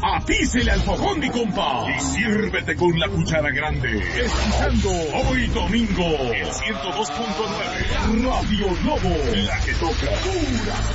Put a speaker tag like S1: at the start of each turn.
S1: Atícele al fogón, mi compa. Y sírvete con la cuchara grande. Escuchando hoy domingo el 102.9 Radio Lobo, la que toca pura